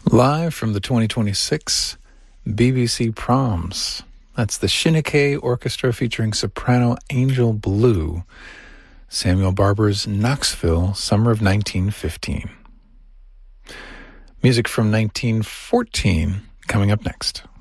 Live from the 2026 BBC Proms. That's the Shinnick Orchestra featuring soprano Angel Blue, Samuel Barber's Knoxville, summer of 1915. Music from 1914 coming up next.